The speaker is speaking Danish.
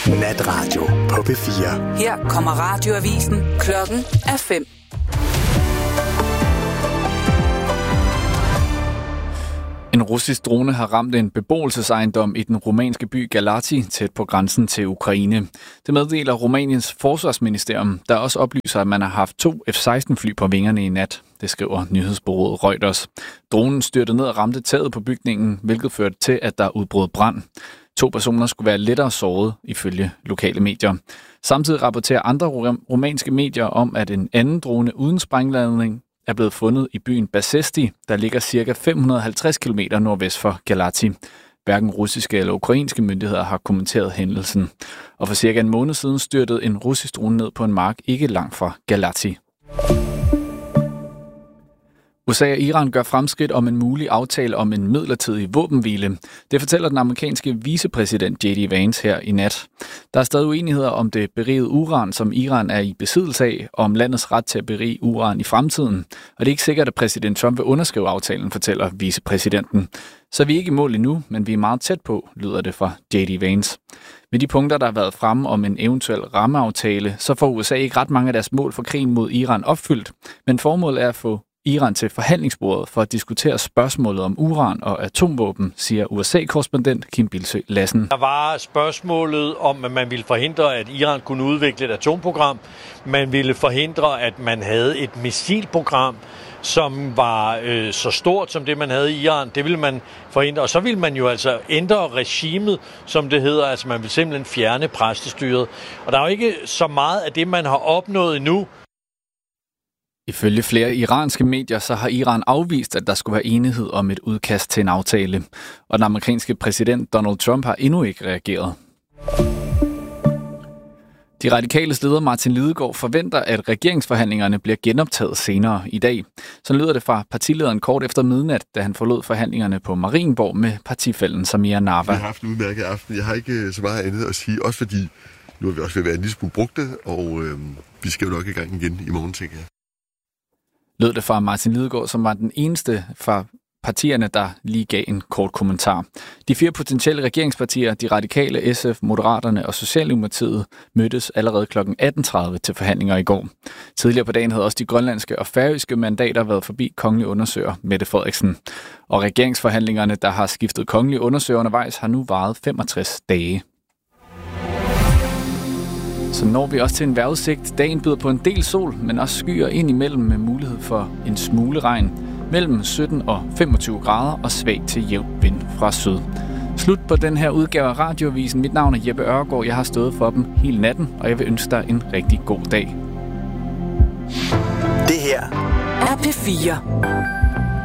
Natradio på P4. Her kommer radioavisen. Klokken er 5. En russisk drone har ramt en beboelsesejendom i den rumænske by Galați, tæt på grænsen til Ukraine. Det meddeler Rumæniens forsvarsministerium, der også oplyser, at man har haft 2 F-16-fly på vingerne i nat. Det skriver nyhedsbureauet Reuters. Dronen styrtede ned og ramte taget på bygningen, hvilket førte til, at der udbrød brand. 2 personer skulle være lettere såret, ifølge lokale medier. Samtidig rapporterer andre rumænske medier om, at en anden drone uden sprængladning er blevet fundet i byen Basesti, der ligger ca. 550 km nordvest for Galați. Hverken russiske eller ukrainske myndigheder har kommenteret hændelsen. Og for cirka en måned siden styrtede en russisk drone ned på en mark ikke langt fra Galați. USA og Iran gør fremskridt om en mulig aftale om en midlertidig våbenhvile. Det fortæller den amerikanske vicepræsident J.D. Vance her i nat. Der er stadig uenigheder om det berigede uran, som Iran er i besiddelse af, og om landets ret til at berige uran i fremtiden. Og det er ikke sikkert, at præsident Trump vil underskrive aftalen, fortæller vicepræsidenten. Så vi er ikke i mål endnu, men vi er meget tæt på, lyder det fra J.D. Vance. Med de punkter, der har været fremme om en eventuel rammeaftale, så får USA ikke ret mange af deres mål for krigen mod Iran opfyldt. Men formålet er at få Iran til forhandlingsbordet for at diskutere spørgsmålet om uran og atomvåben, siger USA-korrespondent Kim Bildsøe Lassen. Der var spørgsmålet om, at man ville forhindre, at Iran kunne udvikle et atomprogram. Man ville forhindre, at man havde et missilprogram, som var så stort som det, man havde i Iran. Det ville man forhindre. Og så ville man jo altså ændre regimet, som det hedder. Altså man vil simpelthen fjerne præstestyret. Og der er jo ikke så meget af det, man har opnået endnu. Ifølge flere iranske medier, så har Iran afvist, at der skulle være enighed om et udkast til en aftale. Og den amerikanske præsident Donald Trump har endnu ikke reageret. De radikale leder Martin Lidegaard forventer, at regeringsforhandlingerne bliver genoptaget senere i dag. Så lyder det fra partilederen kort efter midnat, da han forlod forhandlingerne på Marienborg med partifællen Samira Nawa. Vi har haft en udmærket aften. Jeg har ikke så meget andet at sige, også fordi nu er vi også ved at være en lille smule brugte, og vi skal jo nok i gang igen i morgen, tænker jeg. Lød det fra Martin Lidegaard, som var den eneste fra partierne, der lige gav en kort kommentar. De 4 potentielle regeringspartier, de radikale, SF, Moderaterne og Socialdemokratiet, mødtes allerede kl. 18.30 til forhandlinger i går. Tidligere på dagen havde også de grønlandske og færøske mandater været forbi kongelig undersøger Mette Frederiksen. Og regeringsforhandlingerne, der har skiftet kongelig undersøger undervejs, har nu varet 65 dage. Så når vi også til en vejrudsigt. Dagen byder på en del sol, men også skyer ind imellem med mulighed for en smule regn. Mellem 17 og 25 grader og svag til jævn vind fra syd. Slut på den her udgave af Radioavisen. Mit navn er Jeppe Ørgaard. Jeg har stået for dem hele natten, og jeg vil ønske dig en rigtig god dag. Det her er P4.